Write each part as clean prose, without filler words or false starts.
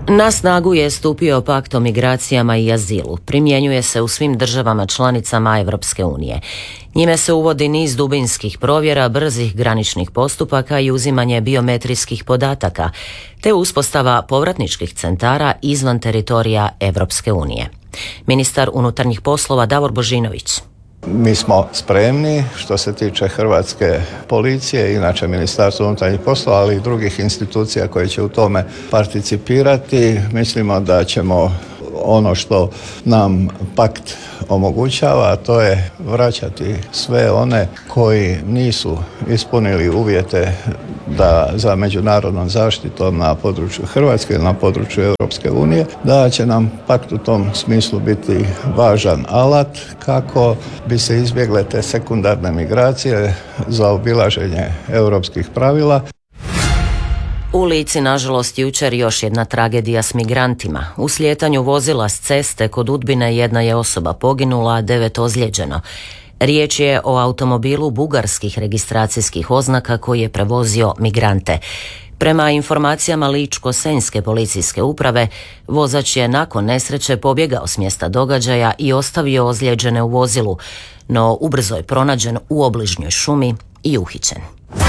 Na snagu je stupio pakt o migracijama i azilu. Primjenjuje se u svim državama članicama Europske unije. Njime se uvodi niz dubinskih provjera, brzih graničnih postupaka i uzimanje biometrijskih podataka, te uspostava povratničkih centara izvan teritorija Europske unije. Ministar unutarnjih poslova Davor Božinović. Mi smo spremni što se tiče hrvatske policije, inače Ministarstvo unutarnjih poslova, ali i drugih institucija koje će u tome participirati. Mislimo da ćemo ono što nam pakt omogućava, a to je vraćati sve one koji nisu ispunili uvjete da za međunarodnom zaštitom na području Hrvatske ili na području Europske unije, da će nam pakt u tom smislu biti važan alat kako bi se izbjegle te sekundarne migracije za obilaženje europskih pravila. U Lici, nažalost, jučer još jedna tragedija s migrantima. U slijetanju vozila s ceste kod Udbine jedna je osoba poginula, a 9 ozlijeđeno. Riječ je o automobilu bugarskih registracijskih oznaka koji je prevozio migrante. Prema informacijama Ličko-senjske policijske uprave, vozač je nakon nesreće pobjegao s mjesta događaja i ostavio ozlijeđene u vozilu, no ubrzo je pronađen u obližnjoj šumi i uhićen.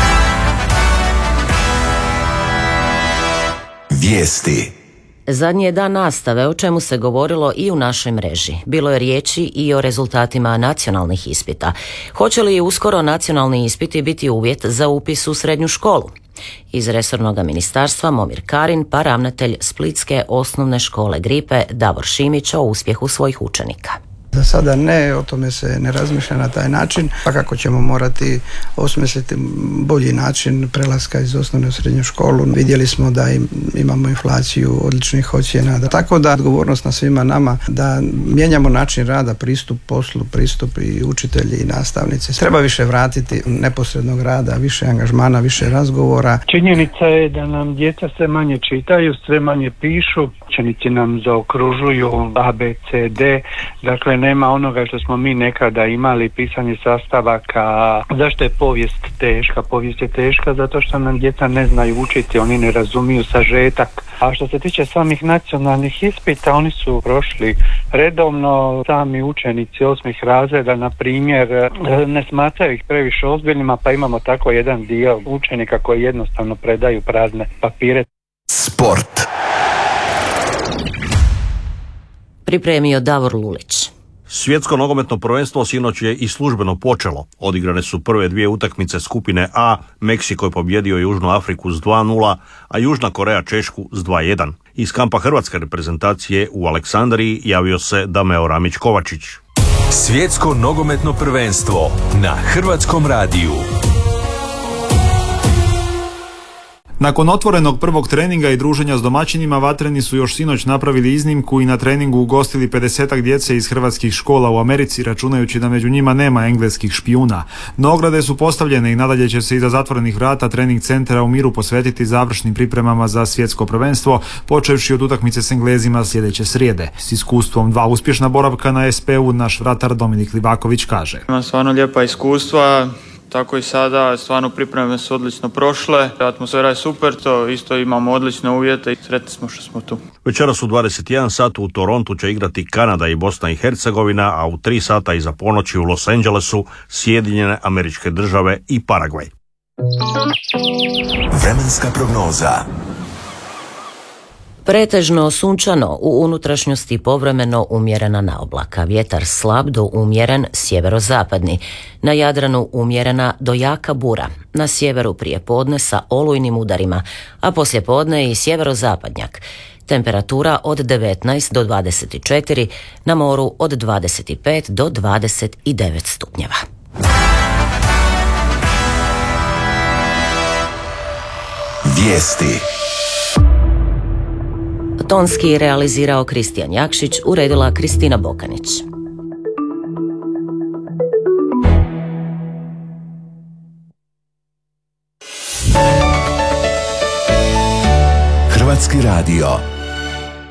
Vijesti. Zadnji je dan nastave, o čemu se govorilo i u našoj mreži. Bilo je riječi i o rezultatima nacionalnih ispita. Hoće li uskoro nacionalni ispiti biti uvjet za upis u srednju školu? Iz resornog ministarstva Momir Karin, pa ravnatelj Splitske osnovne škole Gripe Davor Šimić o uspjehu svojih učenika. Za sada ne, o tome se ne razmišlja na taj način, pa kako ćemo morati osmisliti bolji način prelaska iz osnovne u srednju školu. Vidjeli smo da imamo inflaciju odličnih ocjena, tako da odgovornost na svima nama da mijenjamo način rada, pristup poslu, pristup i učitelji i nastavnice. Treba više vratiti neposrednog rada, više angažmana, više razgovora. Činjenica je da nam djeca sve manje čitaju, sve manje pišu, učenici nam zaokružuju A, B, C, D, dakle nema onoga što smo mi nekada imali, pisanje sastavaka. Zašto je povijest teška? Povijest je teška zato što nam djeca ne znaju učiti, oni ne razumiju sažetak. A što se tiče samih nacionalnih ispita, oni su prošli redovno. Sami učenici 8. razreda, na primjer, ne smatraju ih previše ozbiljnima, pa imamo tako jedan dio učenika koji jednostavno predaju prazne papire. Sport. Pripremio Davor Lulić. Svjetsko nogometno prvenstvo sinoć je i službeno počelo. Odigrane su prve dvije utakmice skupine A. Meksiko je pobjedio Južnu Afriku s 2:0, a Južna Koreja Češku s 2:1. Iz kampa hrvatske reprezentacije u Aleksandriji javio se Dameo Ramić-Kovačić. Svjetsko nogometno prvenstvo na Hrvatskom radiju. Nakon otvorenog prvog treninga i druženja s domaćinima, vatreni su još sinoć napravili iznimku i na treningu ugostili 50-ak djece iz hrvatskih škola u Americi, računajući da među njima nema engleskih špijuna. No ograde su postavljene i nadalje će se iza zatvorenih vrata trening centra u miru posvetiti završnim pripremama za svjetsko prvenstvo, počevši od utakmice s Englezima sljedeće srijede. S iskustvom 2 uspješna boravka na SP-u, naš vratar Dominik Livaković kaže. Ima stvarno lijepa iskustva. Tako i sada, stvarno pripreme su odlično prošle, atmosfera je super, to isto imamo odlične uvjete i sretni smo što smo tu. Večeras u 21 sat u Torontu će igrati Kanada i Bosna i Hercegovina, a u 3 sata iza ponoći u Los Angelesu Sjedinjene Američke Države i Paragvaj. Vremenska prognoza. Pretežno sunčano, u unutrašnjosti povremeno umjerena naoblaka, vjetar slab do umjeren sjeverozapadni, na Jadranu umjerena do jaka bura, na sjeveru prije podne sa olujnim udarima, a poslije podne i sjeverozapadnjak. Temperatura od 19 do 24, na moru od 25 do 29 stupnjeva. Vijesti. Tonski realizirao Kristijan Jakšić, uredila Kristina Bokanić. Hrvatski radio.